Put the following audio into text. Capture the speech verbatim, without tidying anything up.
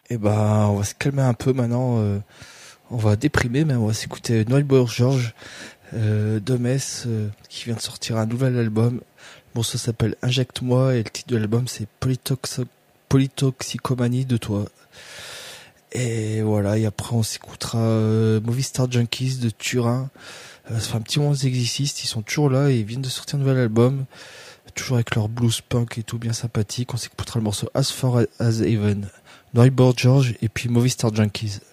Et bah, on va se calmer un peu maintenant. Euh, on va déprimer, mais on va s'écouter Noël Boy George euh, de Metz euh, qui vient de sortir un nouvel album. Bon, ça s'appelle Injecte-moi et le titre de l'album c'est Polytox- Polytoxicomanie de toi. Et voilà, et après on s'écoutera euh, Movie Star Junkies de Turin. Euh, ça fait un petit moment qu'ils existent, ils sont toujours là et ils viennent de sortir un nouvel album. Toujours avec leur blues punk et tout bien sympathique. On s'écoutera le morceau As Far As Even, Noyboard George et puis Movie Star Junkies.